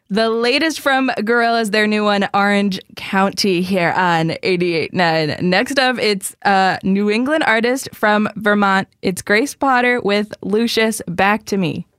The latest from Gorillaz, their new one, Orange County, here on 88.9. Next up, it's a New England artist from Vermont. It's Grace Potter with Lucius, Back to Me.